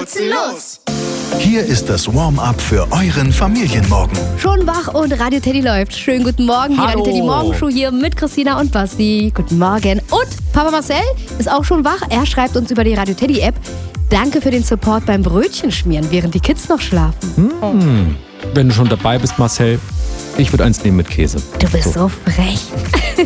putzen los! Hier ist das Warm-up für euren Familienmorgen. Schon wach und Radio Teddy läuft. Schönen guten Morgen. Die Hallo. Radio Teddy Morgenshow hier mit Christina und Basti. Guten Morgen. Und Papa Marcel ist auch schon wach. Er schreibt uns über die Radio Teddy App: Danke für den Support beim Brötchenschmieren, während die Kids noch schlafen. Wenn du schon dabei bist, Marcel, ich würde eins nehmen mit Käse. Du bist so frech.